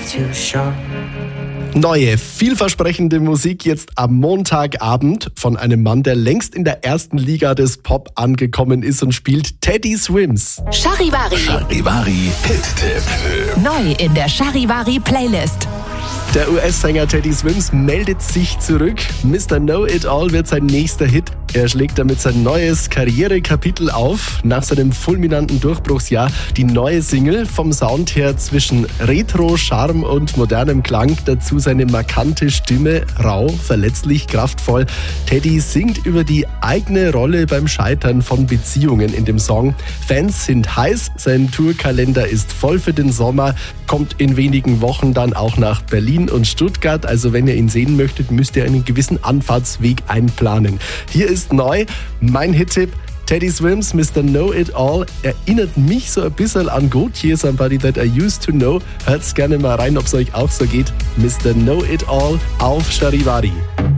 too short. Neue, vielversprechende Musik jetzt am Montagabend von einem Mann, der längst in der ersten Liga des Pop angekommen ist und spielt, Teddy Swims. Charivari. Charivari Hit-Tipp. Neu in der Charivari Playlist. Der US-Sänger Teddy Swims meldet sich zurück. Mr. Know-It-All wird sein nächster Hit. Er schlägt damit sein neues Karrierekapitel auf. Nach seinem fulminanten Durchbruchsjahr die neue Single, vom Sound her zwischen Retro, Charme und modernem Klang. Dazu seine markante Stimme, rau, verletzlich, kraftvoll. Teddy singt über die eigene Rolle beim Scheitern von Beziehungen in dem Song. Fans sind heiß, sein Tourkalender ist voll für den Sommer, kommt in wenigen Wochen dann auch nach Berlin und Stuttgart. Also wenn ihr ihn sehen möchtet, müsst ihr einen gewissen Anfahrtsweg einplanen. Hier ist neu mein Hit-Tipp. Teddy Swims, Mr. Know-It-All, erinnert mich so ein bisschen an Gotye, Somebody That I Used to Know. Hört's gerne mal rein, ob es euch auch so geht. Mr. Know-It-All auf Charivari.